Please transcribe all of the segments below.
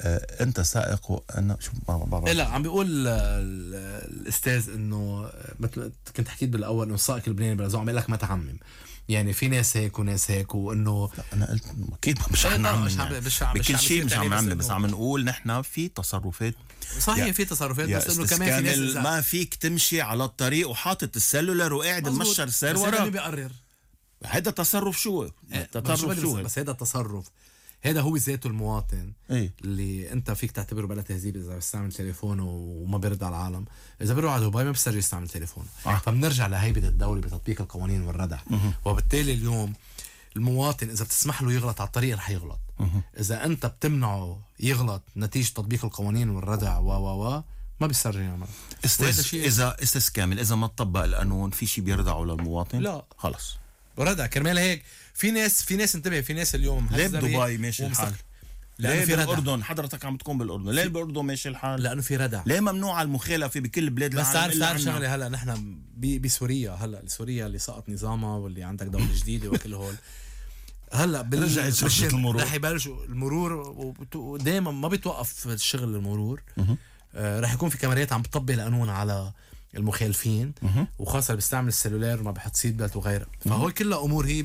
انت سائق وانا شو ما بعرف. لا عم بيقول الاستاذ انه مثل كنت حكيت بالاول انه السائق اللبناني بلازم عم لك ما تعمم، يعني في ناس هيك وناس هيك، وانه انا قلت اكيد مش عم نعمم يعني. بكل شيء مش عم نعمم، بس عم نقول نحن في تصرفات صحيح في تصرفات، بس انه كمان في ناس ما فيك تمشي على الطريق وحاطط السلولر وقاعد مشر السير وراك. بيقرر هذا تصرف شو؟ تصرف شو؟ بس هذا التصرف هذا هو ذاته المواطن ايه؟ اللي انت فيك تعتبره بلا تهذيب اذا بيستعمل تليفونه وما بيرد على العالم. اذا بيروح على دبي ما بيسترجي يستعمل تليفونه. فبنرجع لهيبه الدوله بتطبيق القوانين والردع. وبالتالي اليوم المواطن اذا بتسمح له يغلط على الطريق رح يغلط. اذا انت بتمنعه يغلط نتيجه تطبيق القوانين والردع ما بيسترجي يعمل. اذا استاذ كامل اذا ما تطبق القانون في شيء بيرضعه للمواطن؟ لا خلص ردع. كرمال هيك في ناس انتبه، في ناس اليوم ليه بدبي ماشي الحال؟ ليه في بالأردن حضرتك عم تكون بالأردن؟ ليه بالأردن ماشي الحال؟ لأنه في ردع. ليه ممنوع المخالفة بكل بلاد العالم؟ بس تعرف شغله، هلا نحن بسوريا، هلا سوريا اللي سقط نظامها واللي عندك دولة جديدة وكل هول هلا رجعت شرطة المرور، رح يبلشوا المرور ودائما ما بيتوقف الشغل المرور. رح يكون في كاميرات عم بتطبق القانون على المخالفين، وخاصة اللي بيستعمل السلولار وما بحط سيت بيلت وغيرها. فهو كلها امور هي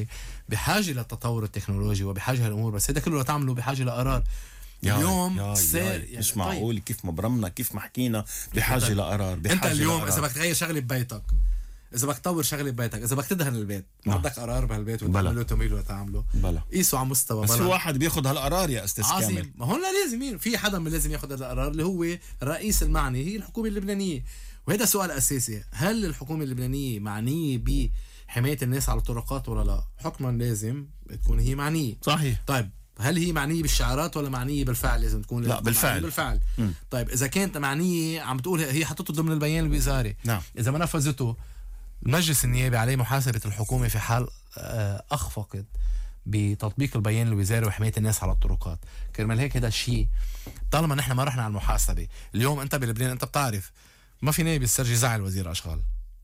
بحاجه للتطور التكنولوجي وبحاجه للامور، بس هذا كله تعمله بحاجه لقرار. اليوم مش معقول. طيب. كيف ما برمنا كيف ما حكينا بحاجه لقرار. انت اليوم اذا بدك تغير شغله ببيتك، اذا بدك تطور شغله ببيتك، اذا بدك تدهن البيت، ما بدك قرار بهالبيت وتعمله توميل وتعمله قيسوا على مستوى. بس في واحد بياخذ هالقرار يا استاذ كامل. ما هون لازم في حدا من لازم ياخذ هذا القرار اللي هو الرئيس المعني، هي الحكومه اللبنانيه. وهذا سؤال اساسي، هل الحكومه اللبنانيه معنيه بحمايه الناس على الطرقات ولا لا؟ حكما لازم تكون هي معنيه. صحيح. طيب هل هي معنيه بالشعارات ولا معنيه بالفعل؟ لازم تكون لا بالفعل. طيب اذا كانت معنيه عم بتقول هي حطته ضمن البيان الوزاري، نعم. اذا ما نفذته المجلس النيابي عليه محاسبه الحكومه في حال اخفقت بتطبيق البيان الوزاري وحمايه الناس على الطرقات. كرمال هيك هذا الشيء طالما نحن ما رحنا على المحاسبه. اليوم انت بلبنان انت بتعرف ما في نائب يسترجي زعل وزير اشغال،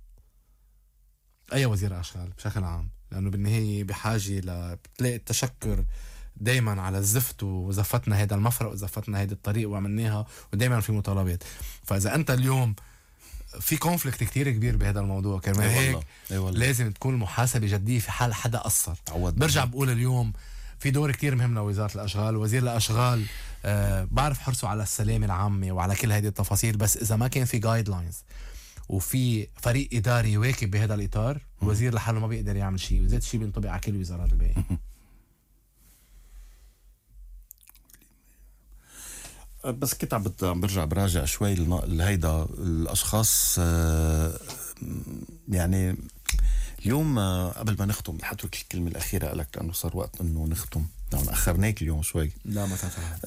اي وزير اشغال بشكل عام، لانه بالنهايه بحاجه بتلاقي التشكر دايما على الزفت، وزفتنا هذا المفرق وزفتنا هذا الطريق وعملناها، ودايما في مطالبات. فاذا انت اليوم في كونفليكت كتير كبير بهذا الموضوع، كمان هيك لازم تكون المحاسبه جديه في حال حدا قصر. برجع بقول اليوم في دور كتير مهم لوزاره الاشغال، وزير الاشغال بعرف حرصوا على السلامه العامه وعلى كل هذه التفاصيل، بس اذا ما كان في جايد لاينز وفي فريق اداري يواكب بهذا الاطار، الوزير لحاله ما بيقدر يعمل شيء، وذات الشيء بينطبق على كل الوزارات الباقيه. بس كنت عم برجع براجع شوي هيدا الاشخاص. يعني اليوم قبل ما نختم حترك الكلمه الاخيره لك لانه صار وقت انه نختم، يعني اخرناك اليوم شوي. لا ما تعرف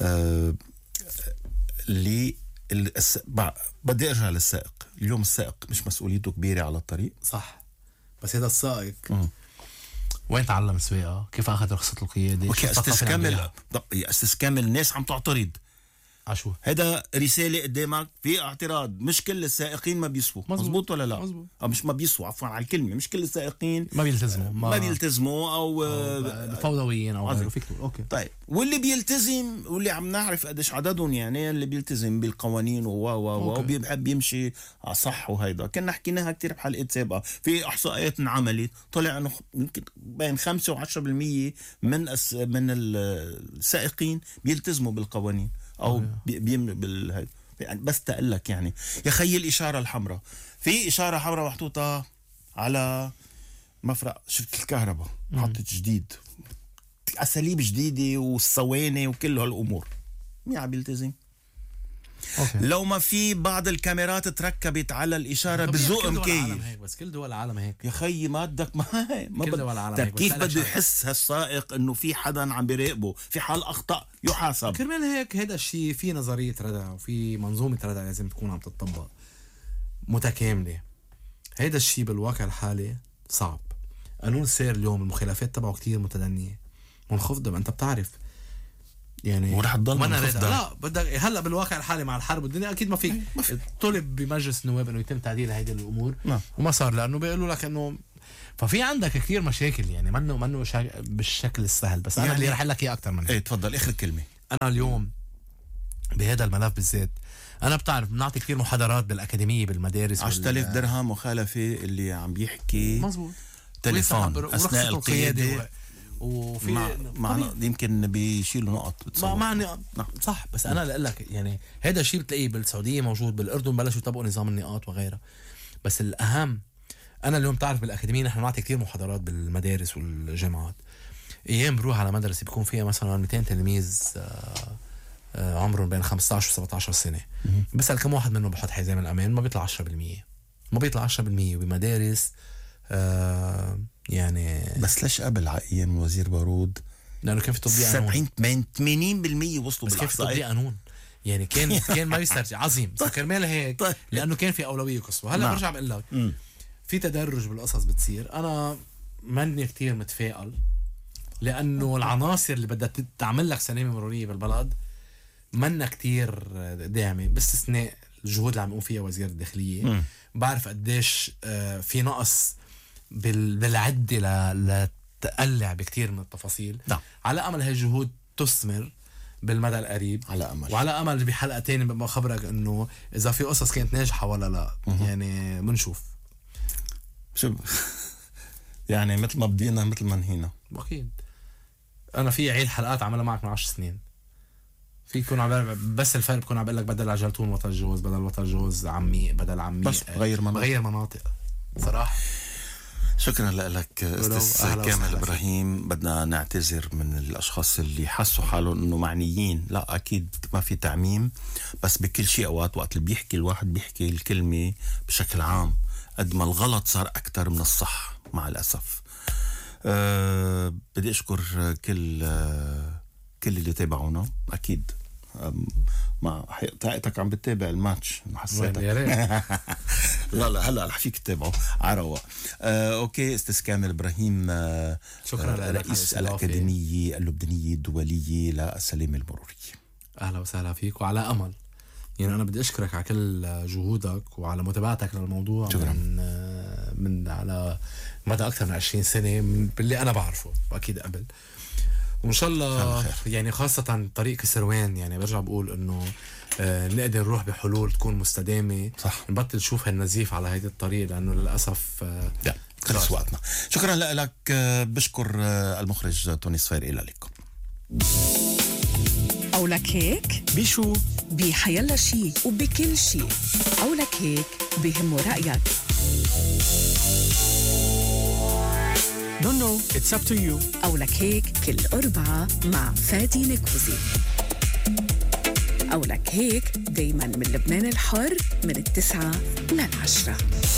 بدي ارجع للسائق. اليوم السائق مش مسؤوليته كبيره على الطريق؟ صح، بس هذا السائق وين تعلم السواقه؟ كيف اخذ رخصه القياده؟ اوكي استاذ كامل الناس عم تعترض عشو هذا رسالة قدامك في اعتراض. مش كل السائقين ما بيسووا، مزبوط ولا لا؟ مزبوط. مش ما بيسووا، عفوا على الكلمة، مش كل السائقين ما بيلتزموا أو فوضويين أو غيره. أوكي. طيب واللي بيلتزم واللي عم نعرف قديش عددهم، يعني اللي بيلتزم بالقوانين وبيحب يمشي على صح، وهيدا كنا حكيناها كتير بحلقات سابقة. في إحصائيات انعملت طلع إنه يمكن بين 5 و10% من السائقين بيلتزموا بالقوانين او بالهيدا. يعني بس تقلك يعني يا خي الاشاره الحمراء، في اشاره حمراء محطوطه على مفرق شركه الكهرباء، حطت جديد، اساليب جديده والصواني وكل هالامور، مين عم بيلتزم؟ لو ما في بعض الكاميرات تركبت على الاشاره بذوق مكيف. بس كل دول العالم هيك يا خيي، ما بدك ما كل دول العالم هيك. كيف بده يحس هالسائق انه في حدا عم بيراقبه؟ في حال اخطا يحاسب. كرمال هيك هذا الشيء في نظريه ردع وفي منظومه ردع لازم تكون عم تطبق متكامله. هذا الشيء بالواقع الحالي صعب. قانون السير اليوم المخالفات تبعه كتير متدنيه منخفضه، انت بتعرف يعني، ورح تضل منخفضه. لا بدك هلا بالواقع الحالي مع الحرب والدنيا اكيد ما في طلب بمجلس النواب انه يتم تعديل هذه الامور. وما صار، لانه بيقولوا لك انه ففي عندك كثير مشاكل، يعني منه بالشكل السهل. بس انا اللي رح اقول لك اياه اكثر من ايه تفضل اخر كلمه. انا اليوم بهذا الملف بالذات. انا بتعرف بنعطي كتير محاضرات بالاكاديميه بالمدارس 10,000 درهم مخالفه اللي عم بيحكي مزبوط تليفون اثناء القياده وفي مع يمكن بيشيلوا نقط مع نقط. صح، بس انا لاقول لك يعني هذا الشيء بتلاقيه بالسعوديه موجود، بالاردن بلشوا يطبقوا نظام النقاط وغيرها. بس الاهم انا اليوم بتعرف بالاكاديميه نحن بنعطي كتير محاضرات بالمدارس والجامعات. ايام بروح على مدرسه بيكون فيها مثلا 200 تلميذ عمرهم بين 15 و 17 سنه، بسأل كم واحد منهم بحط حزام الامان؟ ما بيطلع 10%، ما بيطلع 10%. وبمدارس يعني بس ليش قبل على ايام الوزير بارود؟ لانه كان في تطبيق قانون 80% وصلوا بس كان في تطبيق قانون، يعني كان ما بيسترجع عظيم كرمال هيك لانه كان في اولويه قصوى. هلا برجع بقول لك في تدرج بالقصص بتصير. انا ماني كتير متفائل لانه العناصر اللي بدها تعمل لك سلامه مروريه بالبلد منا كتير داعمه، باستثناء الجهود اللي عم يقوم فيها وزير الداخليه. بعرف قديش في نقص بالعده لتقلع بكتير من التفاصيل. على امل هاي الجهود تثمر بالمدى القريب، على امل. وعلى امل بحلقه تانية بما خبرك انه اذا في قصص كانت ناجحه ولا لا. يعني بنشوف شو يعني مثل ما بدينا مثل ما نهينا. اكيد انا في عيد حلقات عملها معك من 10 سنين، في يكون بس الفرق بكون عم بقول لك بدل عجلتون وطن جوز، بدل وطن جوز عمي، بدل عمي بس بغير مناطق صراحه. شكرا لك استاذ كامل ابراهيم. بدنا نعتذر من الاشخاص اللي حسوا حالهم انه معنيين، لا اكيد ما في تعميم، بس بكل شيء اوقات وقت اللي بيحكي الواحد بيحكي الكلمه بشكل عام، قد ما الغلط صار اكثر من الصح مع الاسف. بدي اشكر كل اللي تابعونا. اكيد ما حقيقتك عم بتتابع الماتش، حسيتك لا هلا رح فيك تتابعه على رواق. اوكي استاذ كامل ابراهيم، شكرا رئيس الاكاديميه اللبنانيه الدوليه للسلامه المروريه. اهلا وسهلا فيك. وعلى امل يعني انا بدي اشكرك على كل جهودك وعلى متابعتك للموضوع من على مدى اكثر من 20 سنه باللي انا بعرفه، واكيد قبل. وان شاء الله يعني خاصه طريق كسروان، يعني برجع بقول انه نقدر نروح بحلول تكون مستدامه، صح، نبطل نشوف هالنزيف على هيدا الطريق لانه للاسف خلص وقتنا. شكرا لك. بشكر المخرج توني صفير. الى اللقاء. أو لك هيك بشو بحيلا شي وبكل شي. أو لك هيك بهم رأيك. No, it's up to you. أو لك هيك كل أربعة مع فادي نكوزي. أو لك هيك دايما من لبنان الحر من 9 ل 10.